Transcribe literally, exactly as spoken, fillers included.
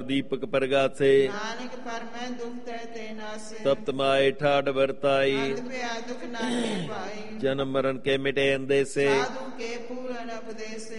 ਦੀਪਕ ਪ੍ਰਗਾਸੇ ਨਾਨਕ ਪਰ ਮੈਂ ਦੁਖ ਤੈ ਤੇ ਨਾਸੇ ਤਪਤ ਮਾਏ ਠਾੜ ਵਰਤਾਈ ਅੰਤ ਪਿਆ ਦੁਖ ਨਾਹੀ ਪਾਈ ਜਨਮ ਮਰਨ ਕੇ ਮਿਟੇ ਅੰਦੇਸੇ ਸਾਧੂ ਕੇ ਪੂਰਨ ਉਪਦੇਸੇ